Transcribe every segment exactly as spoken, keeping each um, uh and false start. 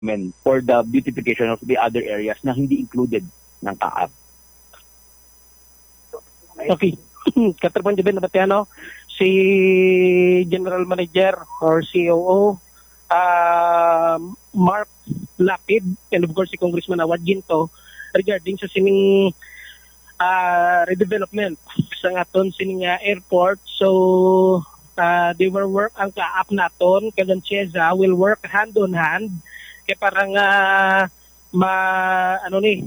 men for the beautification of the other areas na hindi included ng K A P. Okay. Katrapan Juben Nabatiano, si General Manager or C O O, uh, Mark Lapid, and of course si Congressman Awad Ginto, regarding sa sining uh, redevelopment sa aton sining uh, airport. So, uh, they will work ang K A P naton, kagan Cheza will work hand on hand, kaya parang uh, ma, ano ni,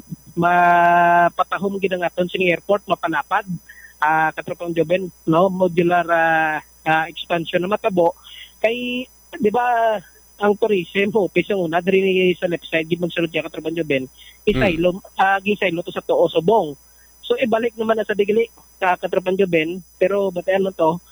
mapatahom gid ang aton sining airport, mapanapad. Uh, Katropang Joben, no, modular uh, uh, expansion na matabo kay di ba ang tourism office ang una diri sa left side gid magsulod ya Katropang Joben isaylo mm. uh, gisaylo to sa Tuo Subong, so ibalik naman na sa digili sa Katropang Joben, pero batayan mo to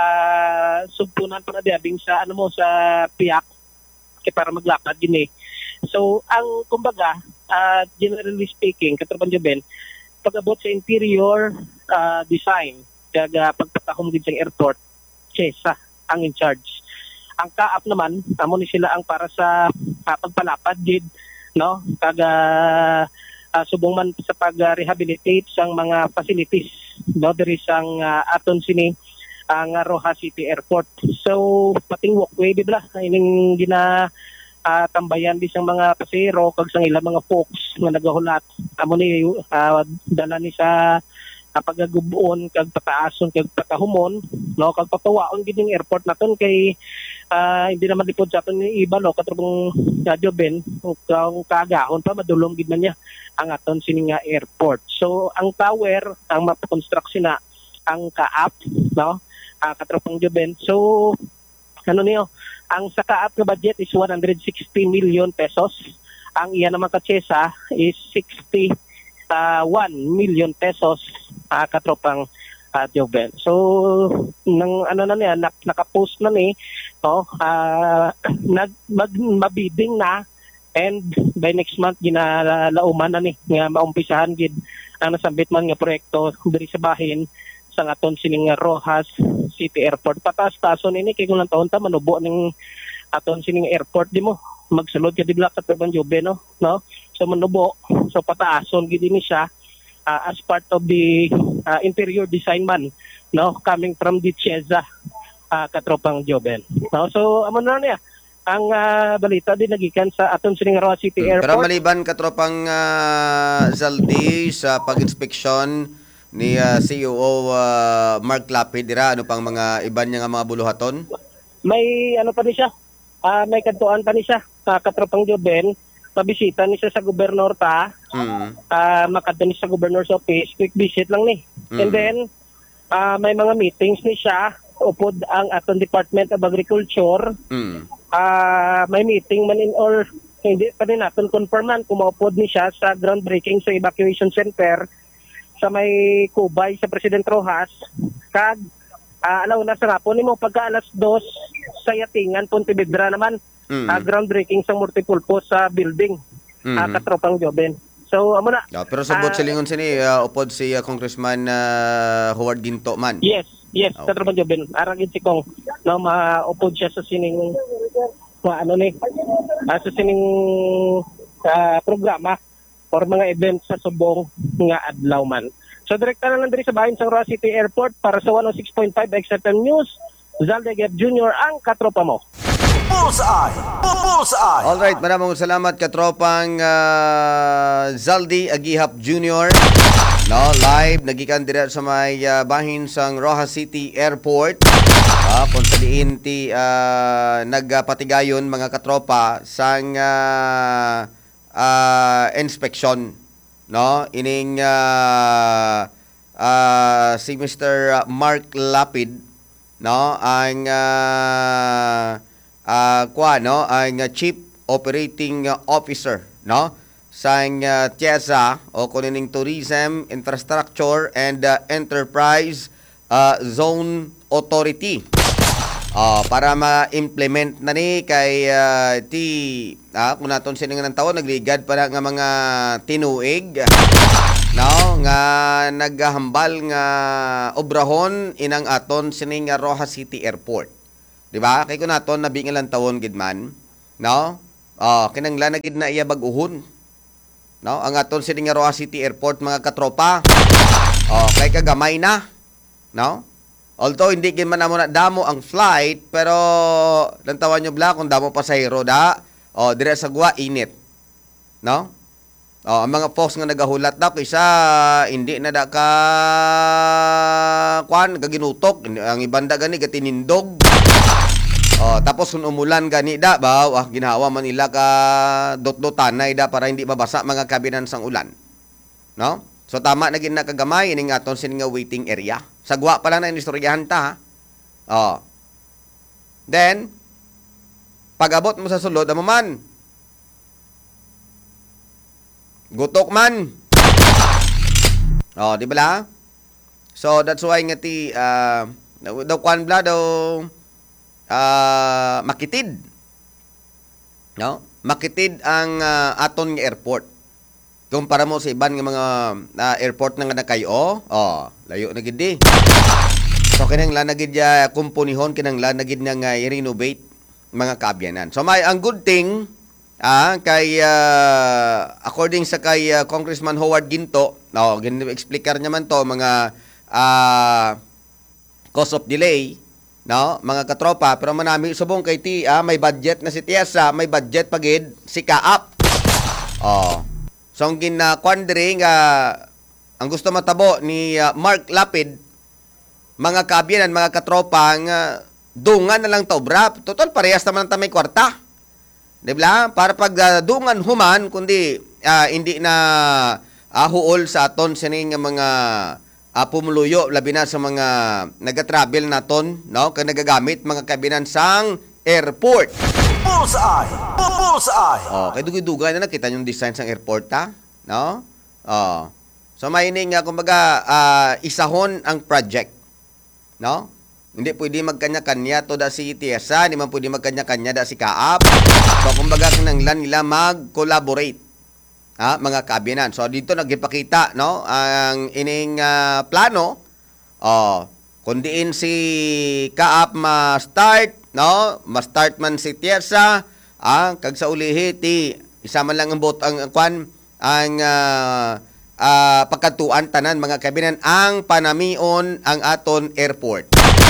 uh, sumpunan pa na diabing sa ano mo sa piyak kay para maglapad din eh. So ang kumbaga uh, generally speaking Katropang Joben, pag-abot sa interior uh, design, kaya pagpatahom din sa airport, Chesa ang in charge. Ang K A P naman, amo ni sila ang para sa uh, pagpalapad din, no? Kaga uh, subong man sa pag-rehabilitate sang mga facilities, no? There is ang uh, aton sini ang uh, Rojas City Airport. So, pating walkway, di ba? Ining gina Uh, tambayan di sang mga pasero kag sang ilang mga folks nga nagahulat amo ni uh, dala ni sa uh, pagagubuon kag pataason kag patahumon, no, kag papawaon gid ning airport naton kay uh, hindi naman lipod sa aton ni iba, no, katrubong uh, Joben kung kagahon pa madulom gid man niya ang aton sining nga airport. So ang tower ang mapakonstruct sina ang K A P, no, uh, katrubong Joben. So ano niyo, ang sa K A P nga budget is one hundred sixty million pesos. Ang iya naman ka Chesa is sixty-one million pesos, uh, katropang uh, Joben. So nang ano na niya, nak naka-post na ni, no, uh, nag mag, mabiding na, and by next month ginalauman na ni nga maumpisahan gid ang nasambit man nga proyekto diri sa bahin sa aton sining Rojas City Airport. Pataas-tason ini kay kung lang taon ta manubo ning aton sining airport di mo magsulod ka di Black Katropang Joben, no, no, so manubo, so pataason gid ni siya uh, as part of the uh, interior design man, no, coming from the Cheza, uh, Katropang Joben, no. So amo na niya ang uh, balita din nagikan sa aton sining Rojas City Airport. Pero maliban Katropang uh, Zaldi sa pag-inspeksyon ni uh, C O O uh, Mark Lapid dira, ano pang mga iban niya nga mga buluhaton? May ano pa ni siya, uh, may kantuan pa ni siya sa Katropang Joben, pabisita ni siya sa gobernador ta, mm. uh, makadto ni sa governor's office, quick visit lang ni. Mm. And then uh, may mga meetings ni siya upod ang aton Department of Agriculture. Mm. Uh, may meeting man in or hindi pa rin natin confirman kung maupod ni siya sa groundbreaking sa evacuation center sa may Kubay sa President Rojas, kag uh, alaw na sa rapon nimo pagka alas dos sa Yatingan Pontevedra naman, mm-hmm. uh, groundbreaking sa multipurpose sa building, mm-hmm. uh, Katropang Joben. So amo na. Yeah, pero subot uh, silingon sini uh, upod si uh, Congressman uh, Howard Ginto man. Yes, yes, okay. Katropang Joben. Aragin si Kong no maupod siya sa sining uh, ano ni uh, sa sining uh, programa or mga events sa Subong nga adlaw man. So direkta na lang diri sa bahin sa Rojas City Airport para sa one oh six point five X F M News, Zaldi Agihap Junior ang katropa mo. Bullseye! Bullseye! Alright, maraming salamat katropang uh, Zaldi Agihap Junior. No, live nagikan diri sa may uh, bahin sang Rojas City Airport. Ah, kung sa diin ti uh, nagpatigayon mga katropa sang uh, Uh, inspection, no, ining uh, uh, si Mister Mark Lapid, no, ang uh, uh, kwa, no, ang Chief Operating Officer, no, sang uh, Cheza o kuning Tourism Infrastructure and uh, Enterprise uh, Zone Authority. Uh, para ma-implement na ni kay uh, ti ah, kung naton sila nga ng taon nagligad para nga mga tinuig, no, nga naghahambal nga obrahon inang aton sining Rojas City Airport, di ba? Kay kung naton nabingalan tawon gid man, no, Oh, kinanglan na gid na iya bag-uhon. No, ang aton sini nga Roa City Airport mga katropa. Oh, kay kagamay na. No? Although hindi gid man namo na damo ang flight, pero lantawan nyo bla kung damo pasahero da. Oh, dire sa gwa init. No? Oh, ang mga folks nga nagahulat daw kaysa hindi na da ka kwan gaginutok, ang ibanda gani gatinindog. Oh, tapos kung umulan gani da baw, ah, ginawa man nila ka dot-dotanay da para hindi mabasa mga kabinan sang ulan. No? So tama na gid na kagamay ining aton sini nga waiting area. Sagwa pa lang na inistoryahan ta. Ha? Oh. Then pag-abot mo sa sulod amo man. Gutok man. Oh, di ba la? So that's why nga ti uh, daw kwan bla daw uh, makitid. No? Makitid ang uh, aton nga airport. Kumpara mo sa iban nga mga uh, airport na nga nakayo, oh, layo na gid di. So kinahanglan na gid ya kumpunihon, kinahanglan na gid nga uh, i-renovate mga kaabyanan. So may ang good thing ah kay uh, according sa kay uh, Congressman Howard Ginto, no, gin-explicar niya man to mga uh, cause of delay, no, mga katropa, pero manami subong kay ti ah, may budget na si Tiesa, may budget pagid si Kaap. Oh. So ang gina-quandary nga ang gusto matabo ni uh, Mark Lapid, mga kaabyanan, mga katropa, nga dungan na lang to, bra. Total, parehas naman ta may kwarta. Di ba? Para pag uh, dungan human, kundi uh, hindi na uh, huol sa aton sining nga mga uh, pumuluyo, labi na sa mga nagatravel naton, no? Kaya nagagamit mga kabinan sang airport. Bullseye! Bullseye! Oh, kay dugay-dugay na nakita yung design sang airport ta, no? Oh. So may ini nga kumbaga uh, isahon ang project, no? Hindi pwede magkanya-kanya to da si Tiesa, hindi man pwede magkanya-kanya da si Kaap. So kumbaga kinahanglan nila mag-collaborate. Ha, mga kabinan. So dito nagipakita, no, ang ining uh, plano. Oh, kundiin si Kaap ma-start, no? Ma-start man si Tiesa, ah, kag sa ulihi ti isa man lang ang bot ang kwan ang uh, uh, pagkatuan tanan mga kabinan ang panamion ang aton airport.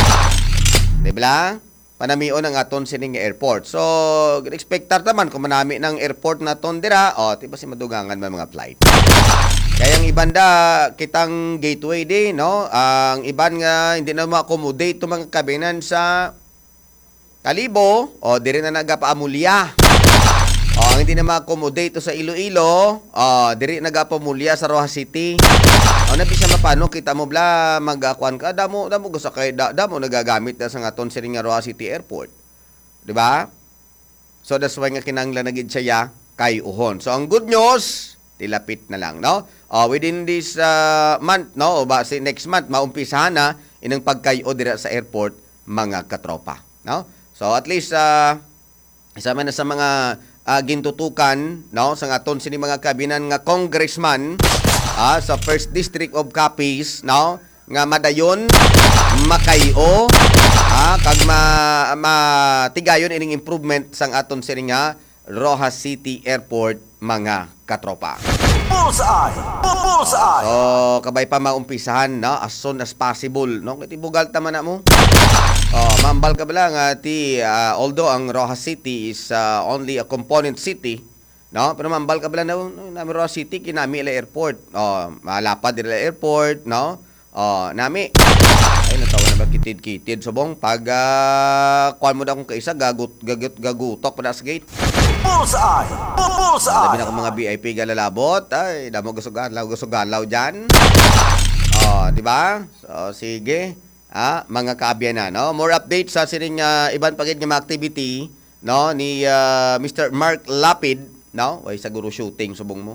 Di ba? Panamion ang aton sining airport. So, expectar naman kung manami ng airport na ton dira, oh, di ba si madugangan man mga flight. Kaya ang ibanda kitang gateway di, no? Ang iban nga hindi na ma-accommodate to mga kabinan sa Kalibo, o diri na nagapaamulya. O ang hindi na ma-accommodate sa Iloilo, o diri nagapamulya sa Roa City. O nabi siya mapano kita mo bla magakuan ka damo damo gusto kay da, damo nagagamit na sa ngaton sa nga Roa City Airport. Di ba? So that's why nga kinahanglan na gid siya kay uhon. So ang good news, tilapit na lang, no? O within this uh, month, no, o ba si next month maumpisahan na inang pagkayo dira sa airport mga katropa, no? So at least uh, isa man na sa mga uh, gintutukan, no, sa aton sini mga kabinan nga congressman uh, sa first District of Capiz, no, nga madayon makayo uh, kag ma, matigayon ining improvement sang aton sini nga Roa City Airport mga katropa. Bullseye! Bullseye! So kabay pa maumpisahan, no, as soon as possible, no, kiti bugal ta man na mo. Oh, mambal ka bala nga ti uh, although ang Roa City is uh, only a component city, no? Pero mambal ka bala na na Roa City kinami ila airport. Oh, malapad dira airport, no? Oh, nami. Ay natawa na ba kitid-kitid subong pag uh, kuan mo da kung kaisa gagut gagut gagutok pa sa gate. Bullseye! Bullseye! Labi na ko mga V I P galalabot, ay damo gusto galaw gusto galaw diyan. Oh, di ba? So sige. Ah, mga kaabyanan, no? More updates sa sining uh, iban pagid nga activity, no, ni uh, Mister Mark Lapid, no? Way siguro shooting subong mo.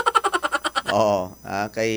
Oo, ah, kay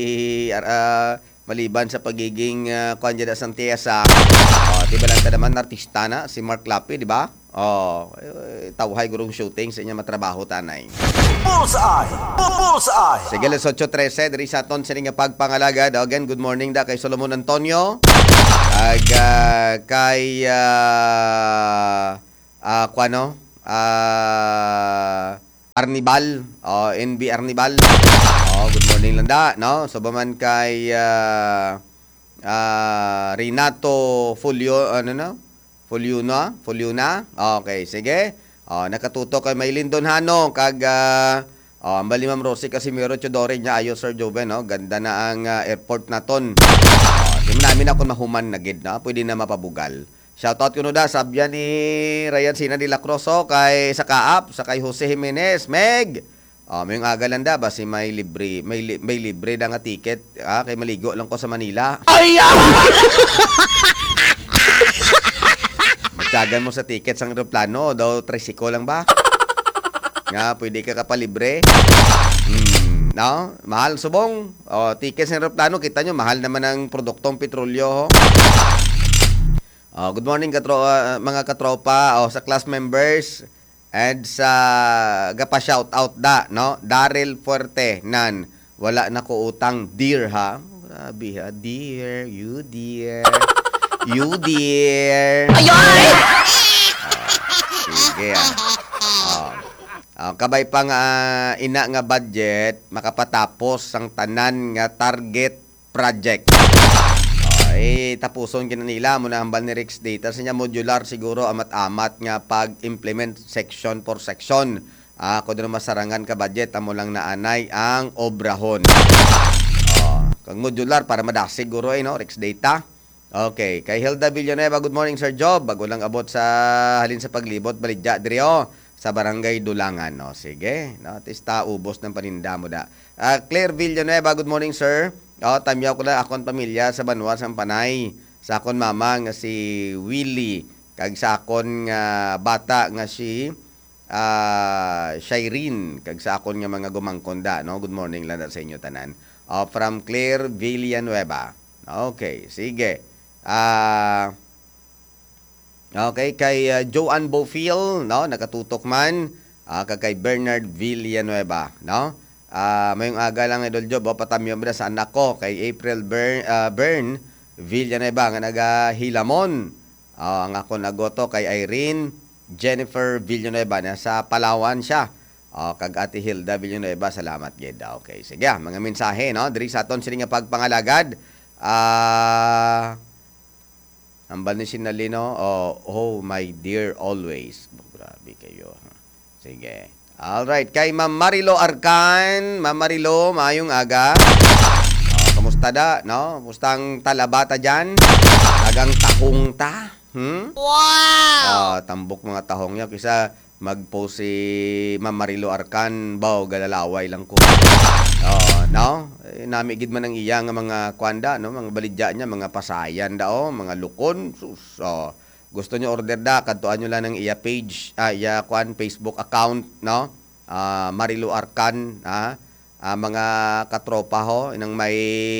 uh, maliban sa pagiging uh, kuan dyan sa Tiesa, oh, diba lang ta naman artista na si Mark Lapid, di ba? Oh, eh, tawhay gurong shooting sa inya matrabaho tanay. Bullseye! Bullseye! Sige, alas eight thirty, diri sa aton sa nga pagpangalaga. Again, good morning da kay Solomon Antonio. Ag uh, kay uh, uh, kuano? Ah, Arnibal, oh, N B Arnibal. Oh, good morning landa, no? So baman kay ah, ah, Renato Folio, ano na? Foliuna, Foliuna. Okay, sige. Oh, nakatuto kay Maylin Donhano kag uh, oh, ang bali Ma'am Rosie Casimiro Chodore niya ayo Sir Joven, no? Ganda na ang uh, airport naton. Oh, di mo namin ako mahuman na gid, no? Pwede na mapabugal. Shoutout kuno da sabyan ni Ryan Sina de la Cruz oh, kay sa Kaap, sa kay Jose Jimenez, Meg. Oh, may agalanda ba si may libre, may, li, may libre da nga ticket, ah, kay maligo lang ko sa Manila. Ay! Magtagan mo sa ticket sa aeroplano, daw tricycle lang ba? Nga, pwede ka kapalibre. Hmm, no? Mahal subong. O, ticket sa aeroplano, kita nyo, mahal naman ang produktong petrolyo. O, good morning katro, uh, mga katropa, o, sa class members, and sa gapa shout out da, no? Daryl Fuerte, nan, wala na ko utang, dear ha? Grabe ha, dear, you dear. You dear. Ayoy! Oh, sige ah. Oh. Oh, kabay pa nga uh, ina nga budget makapatapos ang tanan nga target project. Oh, eh tapuson kina nila mo na hambal ni Rex Data sa nya modular siguro amat-amat nga pag-implement section for section. Ah, uh, kuno masarangan ka budget amo lang naanay ang obrahon. Oh, kag modular para madasig siguro eh no Rex Data. Okay, kay Hilda Villanueva, good morning Sir Job. Bago lang abot sa halin sa paglibot, balidya diriyo sa Barangay Dulangan. No, sige, no, tista ubos ng paninda mo da. Uh, Claire Villanueva, good morning Sir. Oh, tamyaw ko na akong pamilya sa Banwa sa Panay. Sa akon mama nga si Willie, kag sa akon nga bata nga si uh, Shireen, kag sa akon nga mga gumangkonda, no. Good morning lang sa inyo tanan. Oh, from Claire Villanueva. Okay, sige. Ah, uh, okay, kay uh, Joanne Bofield, no, nakatutok man, uh, kay Bernard Villanueva, no? Ah, uh, mayong aga lang idol job, oh, patamyo ba sa anak ko kay April Bern, uh, Bern Villanueva nga naga Hilamon. Uh, ang ako nagoto kay Irene Jennifer Villanueva na sa Palawan siya. Oh, kag Ate Hilda Villanueva, salamat gid. Okay, sige, mga mensahe, no? Diri sa aton sini nga pagpangalagad. Ah, uh, ambal ni Sinalino, oh, oh my dear always. Oh, grabe kayo. Sige. Alright, kay Ma'am Marilo Arcan. Ma'am Marilo, maayong aga. Oh, kamusta da, no? Mustang talabata dyan? Tagang tahong ta? Hmm? Wow! Oh, tambok mga tahong niya. Kisa mag-post si Ma'am Marilo Arcan, baw, galalaway lang ko. Oh, no? Eh, namigid man ang iya nga mga kwanda, no? Mga balidya niya, mga pasayan dao, mga lukon. Sus, oh. Gusto niyo order da, kadtuan niyo lang ng iya page, ah, iya kwan Facebook account, no? Ah, Marilo Arcan, ah, ah, mga katropa ho, inang may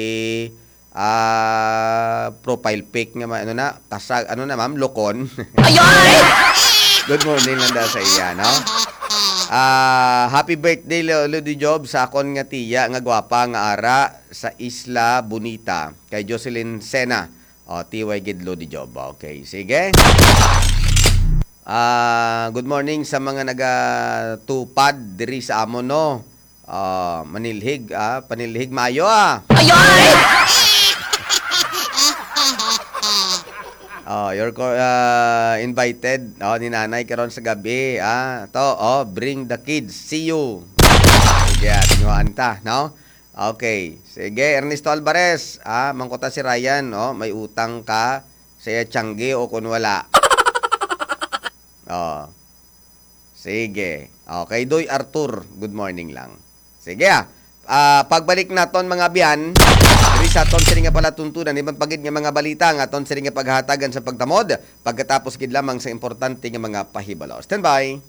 ah, profile pic nga ano na, kasag ano na ma'am, lukon. Ayoy! Good morning lang da sa iya, no? Ah, uh, happy birthday Lodi Job sa akon nga tiya nga gwapa nga ara sa Isla Bonita kay Jocelyn Sena. O T Y gid Lodi Job. Okay, sige. Ah, uh, good morning sa mga nagatupad diri sa amon no. Ah, uh, manilhig ah, panilhig mayo ah. Ayoy! Oh, you're uh, invited oh, ni nanay karon sa gabi. Ah, to, oh, bring the kids. See you. Sige, tinuan ta, no? Okay. Sige, Ernesto Alvarez. Ah, mangkota si Ryan, oh, may utang ka sa Tiangge o kun wala. Oh. Sige. Okay, Doy Arthur. Good morning lang. Sige ah. Uh, pagbalik naton mga biyan, diri sa aton sini nga pala tuntunan ibang pagid nga mga balita nga aton sini nga paghatagan sa pagtamod pagkatapos gid lamang sa importante nga mga pahibalo. Stand by.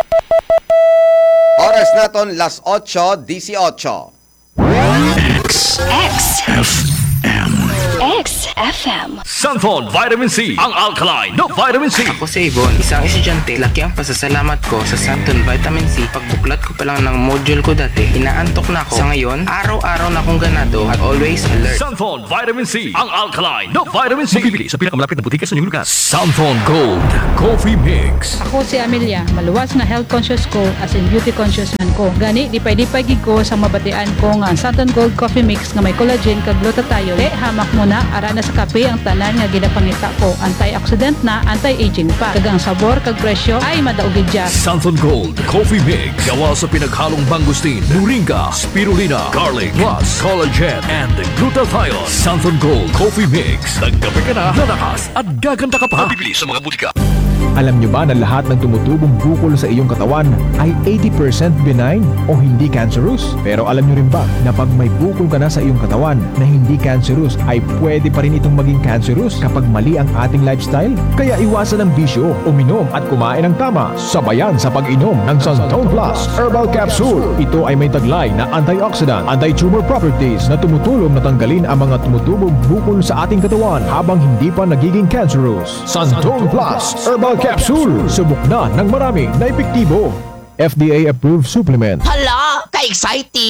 Oras naton las ocho dieciocho. X X F M X F M. Sanfon Vitamin C, ang alkaline na vitamin C. Ako si Yvonne, isang estudyante. Laki ang pasasalamat ko sa Santon Vitamin C. Pagbuklat ko pa lang ng module ko dati, inaantok na ako. Sa ngayon, araw-araw na akong ganado at always alert. Sanfon Vitamin C, ang alkaline na vitamin C. Mabibili sa pinakamalapit na butika sa inyong lugar. Sanfon Gold Coffee Mix. Ako si Amelia, maluwas nga health conscious ko as in beauty conscious man ko. Gani, dipay-dipay gid ko sa mabatian ko nga Santon Gold Coffee Mix nga may collagen kag glutathione. E hamak mo na ara na sa kape ang tanan nga ginapangita ko. Antioxidant na, anti-aging pa. Kag ang sabor kag presyo ay madaugid dya. Sanfon Gold Coffee Mix. Gawa sa pinaghalong mangustin, moringa, spirulina, garlic, plus collagen and glutathione. Sanfon Gold Coffee Mix. Nagkape ka na, lalakas at gaganda ka pa. Mabibili sa mga butika. Alam nyo ba na lahat ng tumutubong bukol sa iyong katawan ay eighty percent benign o hindi cancerous? Pero alam nyo rin ba na pag may bukol ka na sa iyong katawan na hindi cancerous ay pwede pa rin itong maging cancerous kapag mali ang ating lifestyle? Kaya iwasan ang bisyo, uminom at kumain ng tama, sabayan sa pag-inom ng Santon Plus Herbal Capsule. Ito ay may taglay na antioxidant, anti-tumor properties na tumutulong na tanggalin ang mga tumutubong bukol sa ating katawan habang hindi pa nagiging cancerous. Santon Plus Herbal Capsule. Subok na ng marami na epektibo. F D A approved supplement. Hala, ka-excited!